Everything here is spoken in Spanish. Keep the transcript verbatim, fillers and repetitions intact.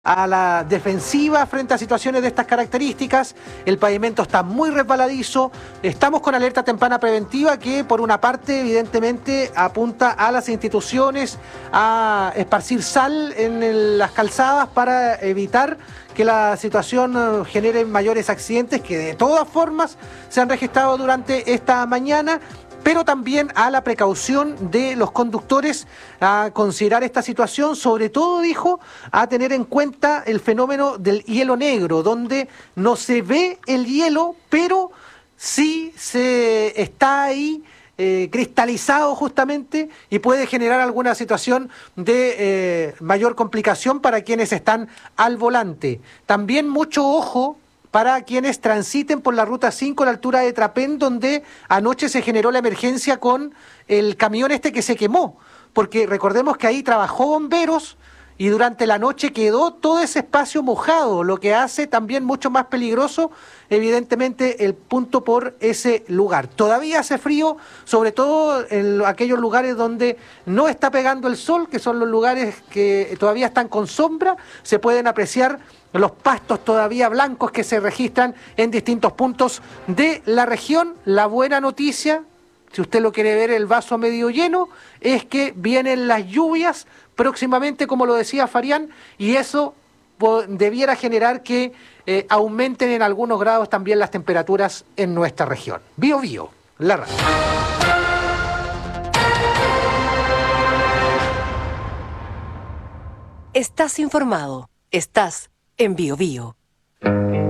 a la defensiva frente a situaciones de estas características. El pavimento está muy resbaladizo. Estamos con alerta temprana preventiva que, por una parte, evidentemente apunta a las instituciones a esparcir sal en el, las calzadas para evitar que la situación genere mayores accidentes que de todas formas se han registrado durante esta mañana, pero también a la precaución de los conductores a considerar esta situación, sobre todo, dijo, a tener en cuenta el fenómeno del hielo negro, donde no se ve el hielo, pero sí se está ahí eh, cristalizado justamente y puede generar alguna situación de eh, mayor complicación para quienes están al volante. También mucho ojo para quienes transiten por la ruta cinco a la altura de Trapén, donde anoche se generó la emergencia con el camión este que se quemó, porque recordemos que ahí trabajó bomberos y durante la noche quedó todo ese espacio mojado, lo que hace también mucho más peligroso, evidentemente, el punto por ese lugar. Todavía hace frío, sobre todo en aquellos lugares donde no está pegando el sol, que son los lugares que todavía están con sombra, se pueden apreciar los pastos todavía blancos que se registran en distintos puntos de la región. La buena noticia, si usted lo quiere ver el vaso medio lleno, es que vienen las lluvias próximamente, como lo decía Farián, y eso debiera generar que eh, aumenten en algunos grados también las temperaturas en nuestra región. Bio Bio, la radio. Estás informado. Estás en Bio Bio.